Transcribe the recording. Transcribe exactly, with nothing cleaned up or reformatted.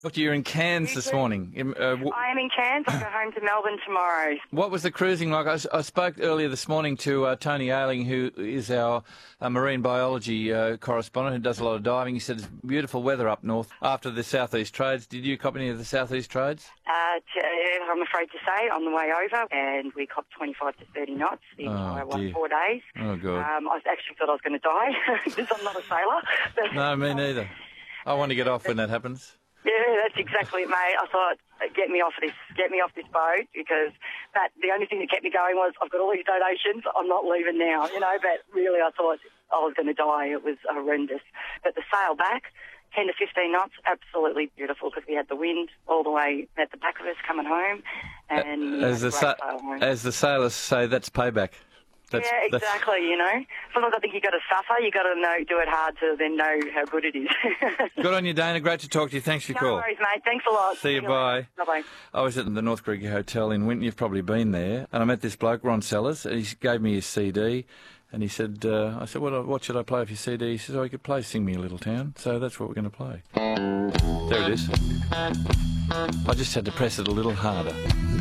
Doctor, you're in Cairns You this too. morning. In, uh, w- I am in Cairns. I go home to Melbourne tomorrow. what was the cruising like? I, s- I spoke earlier this morning to uh, Tony Ailing, who is our uh, marine biology uh, correspondent who does a lot of diving. He said it's beautiful weather up north after the southeast trades. Did you cop any of the southeast trades? Uh, to, I'm afraid to say, on the way over, and we copped twenty-five to thirty knots the Oh, entire one, dear. four days. Oh, God. Um, I actually thought I was going to die because I'm not a sailor. But, No, me neither. I want to get off when that happens. Yeah, that's exactly it, mate. I thought, get me off this, get me off this boat, because that the only thing that kept me going was I've got all these donations. I'm not leaving now, you know. But really, I thought I was going to die. It was horrendous. But the sail back, ten to fifteen knots, absolutely beautiful, because we had the wind all the way at the back of us coming home, and As we the, had a sa- great sail home. as the sailors say, that's payback. That's, yeah, that's- exactly. You know, sometimes I think you got to suffer. You got to know, do it hard to then know how good it is. Good on you, Dana. Great to talk to you. Thanks for your No call. worries, mate. Thanks a lot. See you, bye. Bye bye. I was at the North Creek Hotel in Winton. You've probably been there. And I met this bloke, Ron Sellers. And he gave me his C D. And he said, uh, I said, what, what should I play for your C D? He says, oh, you could play Sing Me a Little Town. So that's what we're going to play. There it is. I just had to press it a little harder.